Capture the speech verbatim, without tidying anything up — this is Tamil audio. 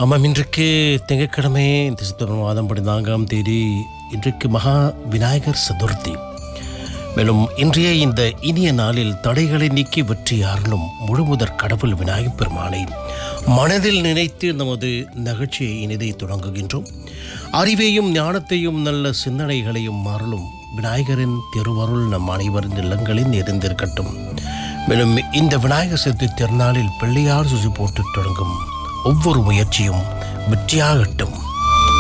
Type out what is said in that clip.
ஆமாம், இன்றைக்கு திங்கட்கிழமை திசைத்தொடர் மாதம் பதினான்காம் தேதி. இன்றைக்கு மகா விநாயகர் சதுர்த்தி. மேலும் இன்றைய இந்த இனிய நாளில் தடைகளை நீக்கி வெற்றி அருளும் முழுமுதற் கடவுள் விநாயகப் பெருமானை மனதில் நினைத்து நமது நிகழ்ச்சியை இனிதை தொடங்குகின்றோம். அறிவையும் ஞானத்தையும் நல்ல சிந்தனைகளையும் அருளும் விநாயகரின் திருவருள் நம் அனைவரின் இல்லங்களில் நிறைந்திருக்கட்டும். மேலும் இந்த விநாயகர் சதுர்த்தி திருநாளில் பிள்ளையார் சுசி போட்டு தொடங்கும் ஒவ்வொரு முயற்சியும் வெற்றியாகட்டும்.